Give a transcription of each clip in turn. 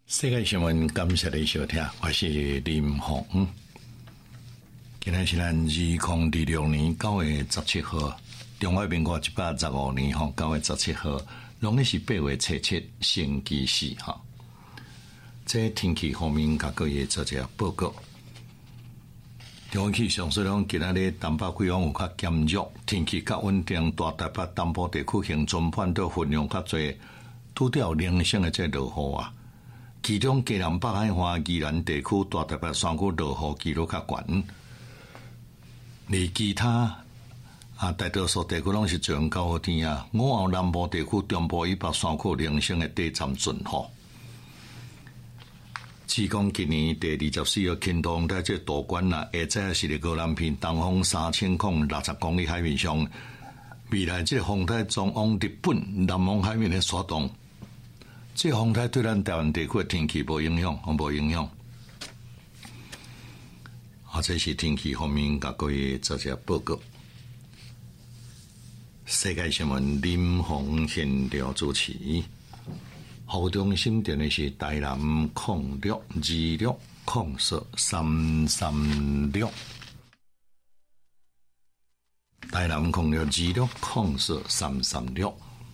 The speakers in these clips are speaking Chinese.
世界新闻，感谢你收听，我是林鸿。今天是咱2026年9月17号，中华民国115年9月17号，农历是8月初7，星期四哈。这天气方面，甲各位做一下报告。中央气象虽然今仔日东北季风有较减弱，天气较稳定，大台北东部地区恒春半岛云量较侪，拄到零星的这落雨啊。其中嘉南北海岸、宜兰地区、大台北山区落雨几率较悬，而其他大多数地区拢是最高好天啊。午后南部地区、中部以北山区零星的短暂阵雨。自讲今年第24号轻度在这大关啦，下早是高南偏东风3060公里海面上，未来这个风台将往日本南方海面的刷动。这风台对咱台湾地区的天气无影响，无影响。这是天气方面，甲各位做一下报告。世界新闻，林鸿现场主持。服务中心电的是台南0626043336，台南0626043336。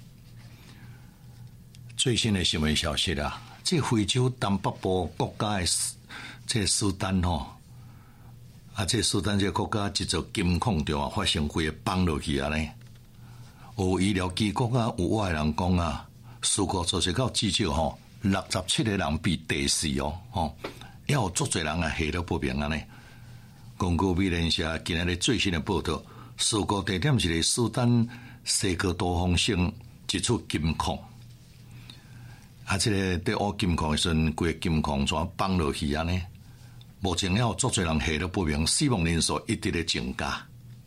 最新的新闻消息啦，这非洲东北部国家的这苏丹这苏丹这国家一座金矿场发生规个崩落去啊呢。有医疗机构啊，有外人讲啊，事故造成到至少67个人被地死也有足侪人下落不明啊呢。根据美联社今日最新的报道，事故地点是苏丹西哥多峰省一处金矿。这个在挖金矿的时阵，规个金矿怎崩落去啊呢？目前有足侪人下落不明，死亡人数一直在增加。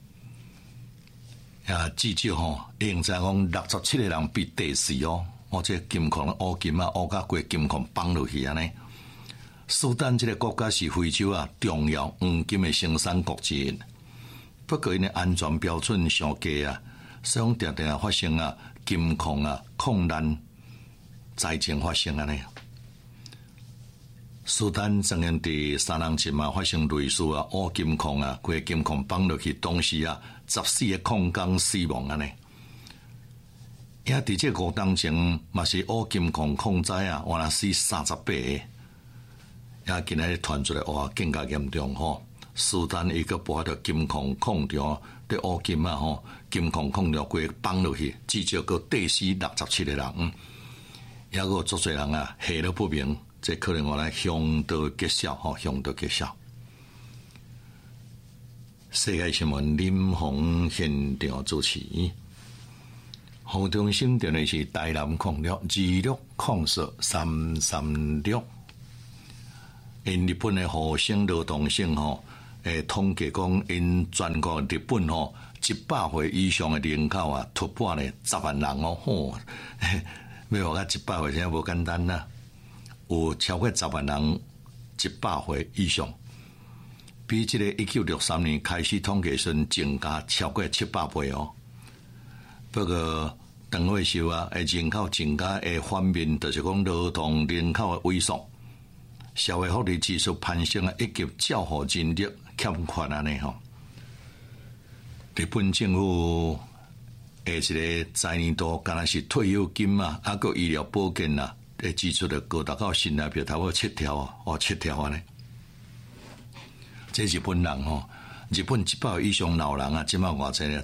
至少现在讲67个人被地死这金矿挖金啊，挖到规个金矿崩落去啊呢。苏丹这个国家是非洲重要黄金的生产国之一，不过因的安全标准上低所以常常发生金矿矿难。灾情发生呢，苏丹曾经伫三人节发生类似挖金矿规个金矿崩落去，当时14个矿工死亡呢。也伫这5当前嘛是挖金矿矿灾原来死38个，也今日传出来更加严重苏丹一个爆到金矿矿场伫挖金金矿矿场规个崩落去，至少个地死67个人。也有足侪人下落不明，这可能我来向导揭晓向导揭晓。世界新闻，林鸿现场主持。服务中心电话是台南0626043336。因日本的厚生劳动省统计讲，因全国日本100岁以上的人口突破了10万人要活到100岁，现在无简单啦。有超过10万人100岁以上，比这个1963年开始统计时增加超过700倍不过，长尾寿人口增加的方面，就是讲劳动人口的萎缩，社会福利支出攀升以及照护人力欠缺日本政府。一个在年度敢若是退休金个医疗保健的支出的高达到新台币差不多7条7条呢。这日本人日本100岁以上老人即马偌济呢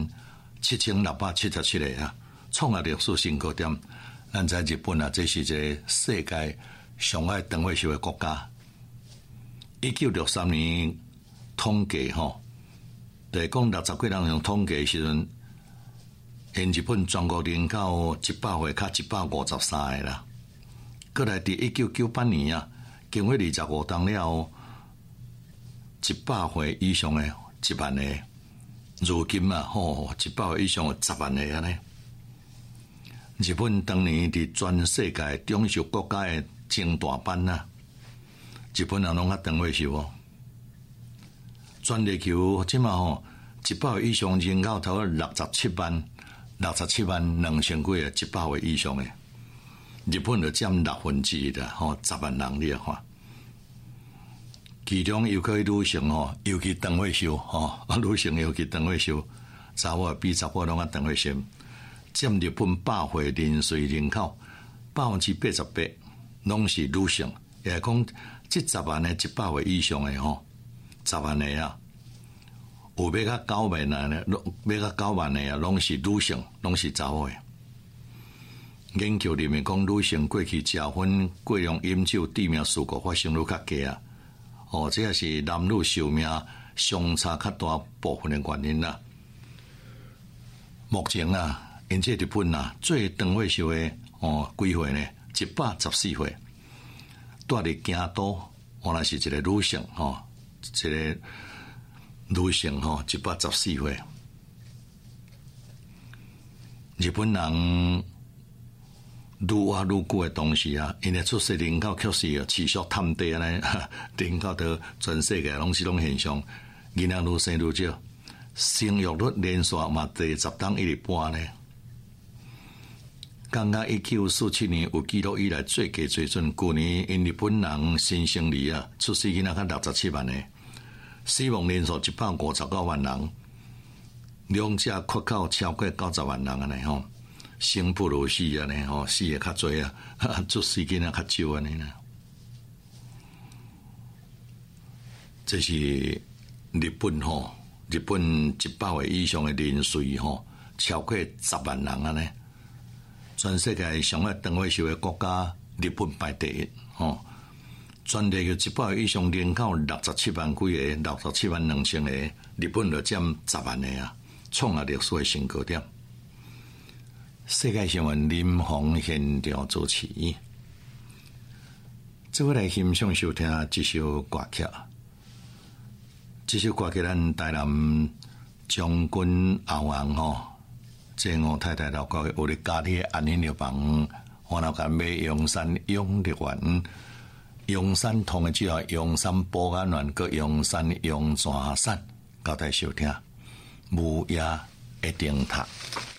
？17677个创下历史新高点。咱在日本这是一个世界上海长寿的国家。1963年统计就是讲60几人用统计的时阵。因日本全国人口100岁较153个啦，过来伫1998年经过25当了100岁以上的1万个，如今100岁以上的10万个呢。日本当年伫全世界中小国家的前大班日本人拢长尾寿全地球即马100岁以上人口超过67万。67万2000几个100岁以上的， 日本就占1/6啦，10万人你看，其中又可以女性尤其长岁数女性尤其长岁数，查某比查甫拢长岁数，占日本百岁零岁人口88%，拢是女性。也讲这10万的100岁以上的10万的啊，有要到9万的，要到9万的啊，拢是女性，拢是查某的。研究里面讲，女性过去食薰、过量饮酒致命事故发生率较低啊。这也是男女寿命相差较大部分的原因啦。目前啊，因这日本啊，最长岁数的几岁呢？114岁。住伫京都，若是一个女性一个女性114岁。日本人愈活愈久的同时啊，因的出生人口确实持续探低啊，人口到全世界拢是种现象，囡仔愈生愈少，生育率连续嘛第10档1日半呢。刚刚1947年有记录以来最低水准，去年因日本人新生儿啊出世囡仔较67万呢，死亡人数159万人，两者缺口超过90万人安尼生不如死安尼死的较侪啊，出世囡仔较少安尼啦。这是日本日本100岁以上的人数超过10万人安尼。全世界上爱长岁数的国家，日本排第一全地有100岁以上人口67万几个，67万2千个，日本就占10万个啊，创下历史的新高点。世界新闻林鸿现场主持，这位来欣赏收听这首歌曲。这首歌曲咱台南将军后王郑吴太太老公为了家里的安宁疗房，我老甲买阳山养乐园，阳山通的只要阳山保安员个阳山阳山散，交代收听，无夜一定读。